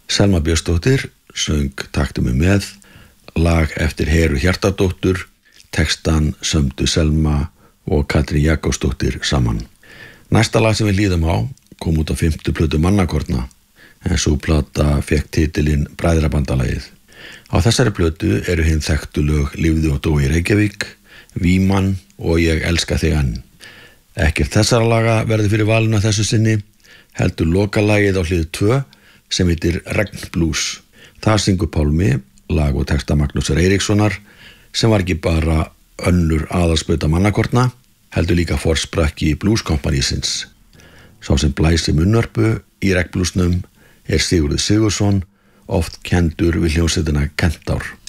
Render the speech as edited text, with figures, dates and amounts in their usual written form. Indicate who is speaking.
Speaker 1: Selma Björnsdóttir söng Taktu mig með, lag eftir Heru Hjartardóttur, textan sömdu Selma og Katrín Jakobsdóttir saman. Næsta lag sem við líðum á kom út á 5. plötu Mannakorna, en sú plata fékk titilinn Bræðrabandalagið. Á þessari plötu eru hin þekktu lög Lifðu og dóu í Reykjavík, Víman og Ég elska þig enn. Ekkert þessara laga verður fyrir valinu að þessu sinni, heldur lokalagið á hlið 2 sem heitir Regnblues. Það syngur Pálmi, lag og texta Magnúsar Eiríkssonar, sem var ekki bara önnur aðalspauta Mannakorna, heldur líka forsprakki blueskompanísins. Sá sem blæsi munnvörpu í regnbluesnum er Sigurður Sigurðsson, oft kenndur við hljómsveitina Kentár.